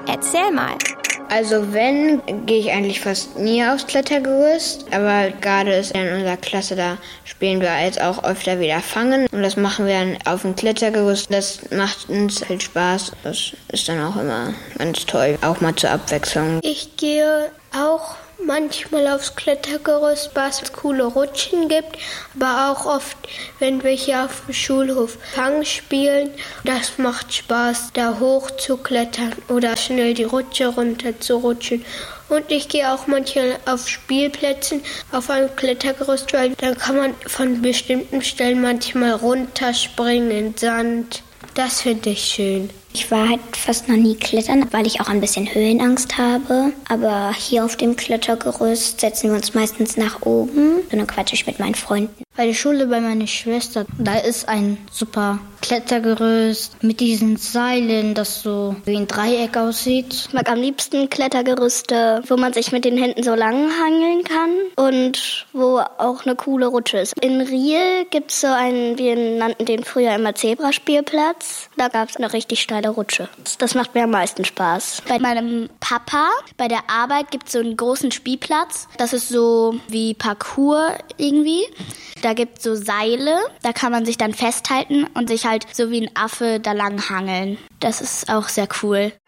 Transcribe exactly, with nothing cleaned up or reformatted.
Erzähl mal. Also wenn, gehe ich eigentlich fast nie aufs Klettergerüst. Aber gerade ist in unserer Klasse, da spielen wir jetzt auch öfter wieder Fangen. Und das machen wir dann auf dem Klettergerüst. Das macht uns viel Spaß. Das ist dann auch immer ganz toll, auch mal zur Abwechslung. Ich gehe auch manchmal aufs Klettergerüst, was es coole Rutschen gibt, aber auch oft, wenn wir hier auf dem Schulhof Fang spielen. Das macht Spaß, da hoch zu klettern oder schnell die Rutsche runter zu rutschen. Und ich gehe auch manchmal auf Spielplätzen auf einem Klettergerüst, weil dann kann man von bestimmten Stellen manchmal runterspringen in Sand. Das finde ich schön. Ich war halt fast noch nie klettern, weil ich auch ein bisschen Höhenangst habe. Aber hier auf dem Klettergerüst setzen wir uns meistens nach oben. Und dann quatsche ich mit meinen Freunden. Bei der Schule bei meiner Schwester, da ist ein super Klettergerüst mit diesen Seilen, das so wie ein Dreieck aussieht. Ich mag am liebsten Klettergerüste, wo man sich mit den Händen so lang hangeln kann und wo auch eine coole Rutsche ist. In Riel gibt es so einen, wir nannten den früher immer Zebraspielplatz. Da gab es eine richtig steile Rutsche. Das macht mir am meisten Spaß. Bei meinem Papa, bei der Arbeit, gibt es so einen großen Spielplatz. Das ist so wie Parkour irgendwie. Da gibt es so Seile, da kann man sich dann festhalten und sich halt so wie ein Affe da lang hangeln. Das ist auch sehr cool.